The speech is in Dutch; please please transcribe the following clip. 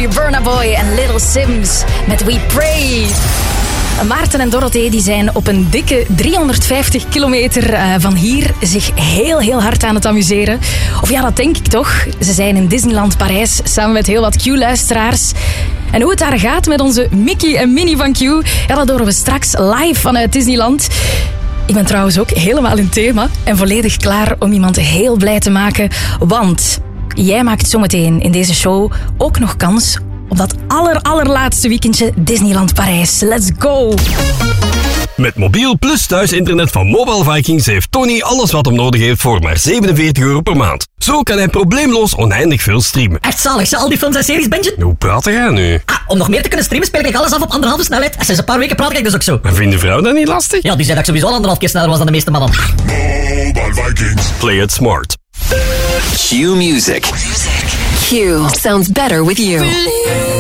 Lee, Burna Boy en Little Sims met We Pray. Maarten en Dorothee die zijn op een dikke 350 kilometer van hier zich heel hard aan het amuseren. Of ja, dat denk ik toch. Ze zijn in Disneyland Parijs samen met heel wat Q-luisteraars. En hoe het daar gaat met onze Mickey en Minnie van Q, ja, dat horen we straks live vanuit Disneyland. Ik ben trouwens ook helemaal in thema en volledig klaar om iemand heel blij te maken. Want jij maakt zometeen in deze show ook nog kans op dat allerlaatste weekendje Disneyland Parijs. Let's go! Met mobiel plus thuisinternet van Mobile Vikings heeft Tony alles wat hem nodig heeft voor maar €47 per maand. Zo kan hij probleemloos oneindig veel streamen. Echt zalig, al die films en series, Benji? Hoe praat jij nu? Om nog meer te kunnen streamen speel ik alles af op 1,5 snelheid. En sinds een paar weken praat ik dus ook zo. En vindt de vrouw dat niet lastig? Ja, die zei dat ik sowieso al 1,5 keer sneller was dan de meeste mannen. Mobile Vikings. Play it smart. Q Music. Q sounds better with you.